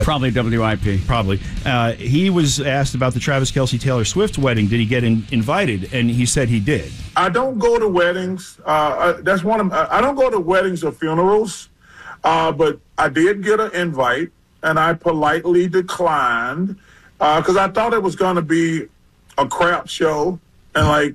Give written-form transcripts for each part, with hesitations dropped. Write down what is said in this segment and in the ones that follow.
Probably WIP. Probably. He was asked about the Travis Kelce Taylor Swift wedding. Did he get invited? And he said he did. I don't go to weddings. That's one of I don't go to weddings or funerals. But I did get an invite, and I politely declined because I thought it was going to be a crap show. And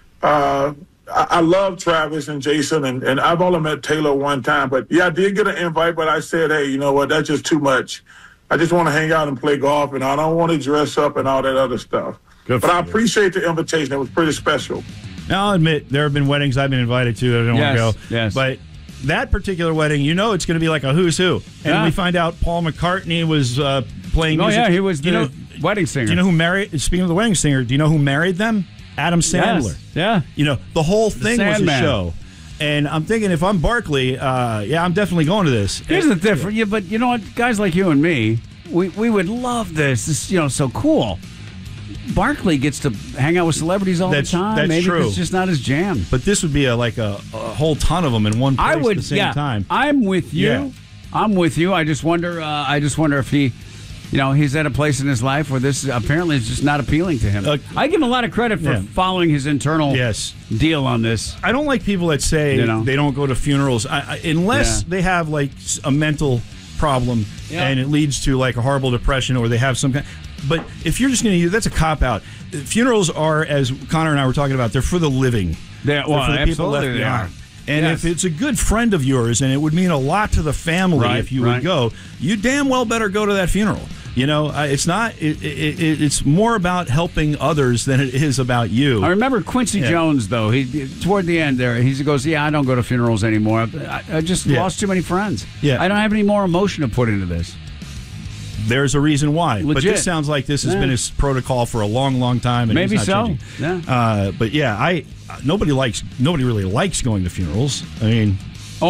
I love Travis and Jason, and I've only met Taylor one time. But yeah, I did get an invite, but I said, hey, you know what? That's just too much. I just want to hang out and play golf, and I don't want to dress up and all that other stuff. But I appreciate the invitation. It was pretty special. Now, I'll admit, there have been weddings I've been invited to that I don't want to go. Yes. But that particular wedding, it's going to be like a who's who. And we find out Paul McCartney was playing music. Oh, yeah, he was the wedding singer. Do you know who married, speaking of the wedding singer, do you know who married them? Adam Sandler. Yes. Yeah. The whole thing was a show. And I'm thinking, if I'm Barkley, I'm definitely going to this. Here's the difference. Yeah, but you know what? Guys like you and me, we would love this. This is, so cool. Barkley gets to hang out with celebrities all the time. That's Maybe true. It's just not his jam. But this would be a whole ton of them in one place at the same time. I'm with you. Yeah. I'm with you. I just wonder if he, he's at a place in his life where this apparently is just not appealing to him. I give him a lot of credit for following his internal deal on this. I don't like people that say they don't go to funerals unless they have a mental problem and it leads to a horrible depression or they have some kind. But if you're just going to that's a cop-out. Funerals are, as Connor and I were talking about, they're for the living. They're for the people left behind. They are. And if it's a good friend of yours and it would mean a lot to the family if you would go, you damn well better go to that funeral. It's not. It's more about helping others than it is about you. I remember Quincy Jones, though. He toward the end there, he goes, "Yeah, I don't go to funerals anymore. I just lost too many friends. Yeah. I don't have any more emotion to put into this." There's a reason why. Legit. But this sounds like this has been his protocol for a long, long time. And Maybe he's not so. changing. Yeah. But nobody really likes going to funerals. I mean,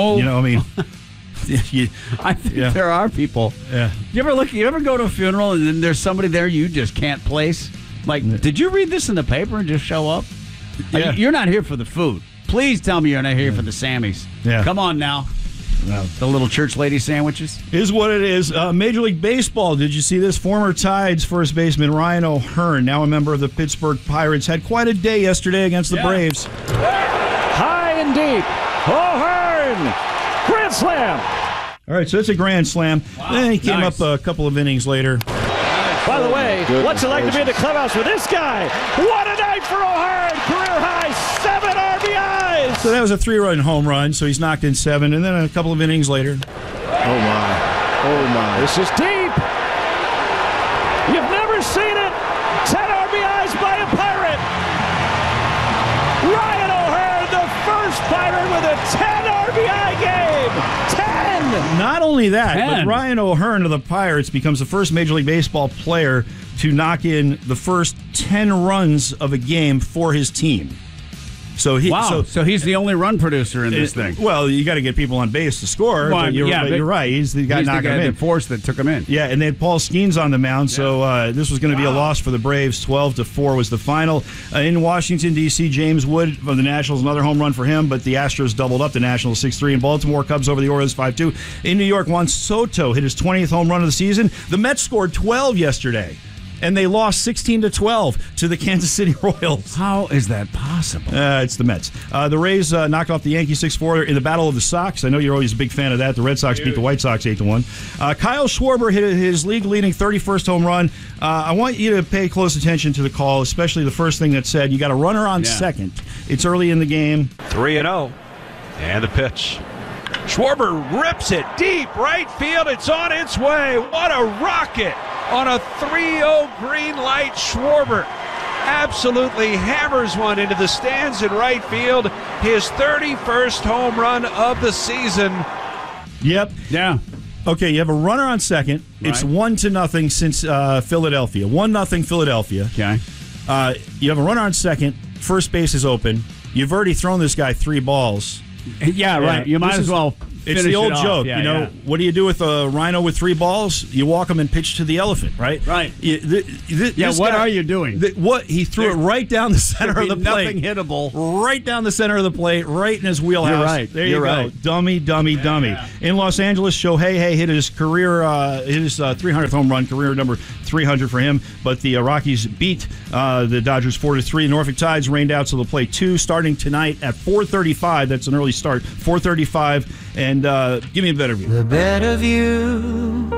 I think there are people. Yeah. You ever go to a funeral and then there's somebody there you just can't place? Did you read this in the paper and just show up? Yeah. You're not here for the food. Please tell me you're not here for the Sammys. Yeah. Come on now. The little church lady sandwiches. Is what it is. Major League Baseball. Did you see this? Former Tides first baseman Ryan O'Hearn, now a member of the Pittsburgh Pirates, had quite a day yesterday against the Braves. High and deep. O'Hearn. Grand slam. All right, so it's a grand slam. Wow. Then he came up a couple of innings later. By the way, what's it like to be in the clubhouse with this guy? What a night for O'Hearn! Career high 7 RBIs! So that was a 3-run home run, so he's knocked in 7, and then a couple of innings later. Oh, my. This is deep. You've never seen it. 10 RBIs by a Pirate. Ryan O'Hearn, the first Pirate with a 10 RBI game. 10! Not only that, but Ryan O'Hearn of the Pirates becomes the first Major League Baseball player to knock in the first 10 runs of a game for his team. So he's the only run producer in this thing. Well, you got to get people on base to score. Well, but you're right. He's the guy knocking him in. The force that took him in. Yeah, and they had Paul Skeens on the mound, so this was going to be a loss for the Braves. 12-4 was the final. In Washington, D.C., James Wood of the Nationals, another home run for him, but the Astros doubled up the Nationals 6-3. In Baltimore, Cubs over the Orioles 5-2. In New York, Juan Soto hit his 20th home run of the season. The Mets scored 12 yesterday. And they lost 16-12 to the Kansas City Royals. How is that possible? It's the Mets. The Rays knocked off the Yankees 6-4 in the Battle of the Sox. I know you're always a big fan of that. The Red Sox beat the White Sox 8-1. Kyle Schwarber hit his league-leading 31st home run. I want you to pay close attention to the call, especially the first thing that said, you got a runner on second. It's early in the game. 3-0. And the pitch. Schwarber rips it deep right field. It's on its way. What a rocket. On a 3-0 green light, Schwarber absolutely hammers one into the stands in right field. His 31st home run of the season. Yep. Yeah. Okay, you have a runner on second. Right. It's 1-0 since Philadelphia. 1-0 Philadelphia. Okay. You have a runner on second. First base is open. You've already thrown this guy 3 balls. Yeah, right. You might as well It's the old joke. What do you do with a rhino with 3 balls? You walk him and pitch to the elephant, right? Right. What are you doing? He threw it right down the center of the plate. Nothing hittable. Right down the center of the plate, right in his wheelhouse. You're right. There you go. Right. Dummy. Yeah. In Los Angeles, Shohei hit his career, his 300th home run, career number 300 for him. But the Rockies beat the Dodgers 4-3. Norfolk Tides rained out, so they'll play 2 starting tonight at 4:35. That's an early start. 4:35. And give me a better view. The better view.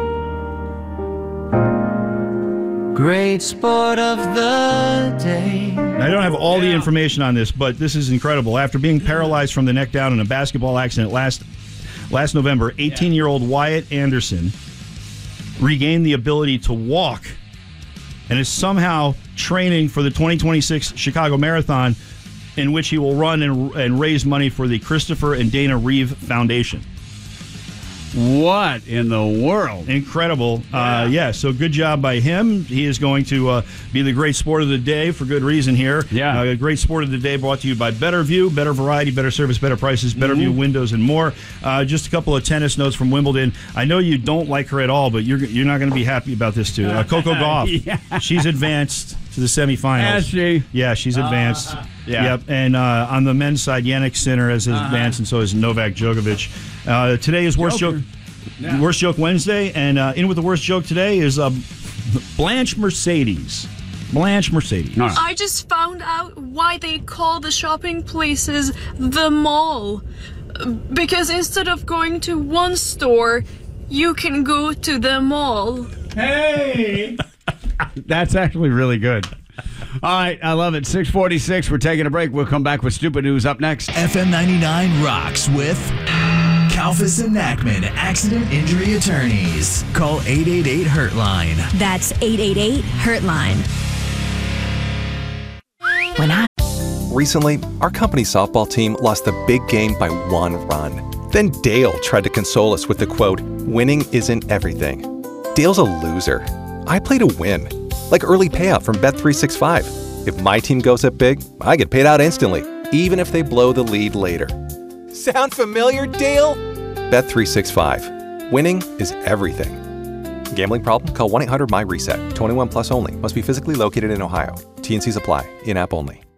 Great sport of the day. Now, I don't have all the information on this, but this is incredible. After being paralyzed from the neck down in a basketball accident last November, 18-year-old Wyatt Anderson regained the ability to walk and is somehow training for the 2026 Chicago Marathon, in which he will run and raise money for the Christopher and Dana Reeve Foundation. What in the world? Incredible. So good job by him. He is going to be the great sport of the day for good reason here. Yeah. Great sport of the day brought to you by Better View, better variety, better service, better prices, Better View windows, and more. Just a couple of tennis notes from Wimbledon. I know you don't like her at all, but you're not going to be happy about this too. Coco Gauff, she's advanced to the semifinals. Has she? Yeah, she's advanced. Yeah. Yep. And on the men's side, Jannik Sinner has advanced, and so is Novak Djokovic. Today is Worst Joke Wednesday, and in with the worst joke today is Blanche Mercedes. I just found out why they call the shopping places the mall. Because instead of going to one store, you can go to the mall. Hey! That's actually really good. All right, I love it. 6:46, we're taking a break. We'll come back with Stupid News up next. FM 99 rocks with Kalfas and Nachman Accident Injury Attorneys. Call 888-HURT-LINE. That's 888-HURT-LINE. Recently, our company softball team lost the big game by 1 run. Then Dale tried to console us with the quote, "Winning isn't everything." Dale's a loser. I play to win. Like early payout from Bet365. If my team goes up big, I get paid out instantly, even if they blow the lead later. Sound familiar, Dale? Bet365. Winning is everything. Gambling problem? Call 1-800-MY-RESET. 21 plus only. Must be physically located in Ohio. T&Cs apply. In-app only.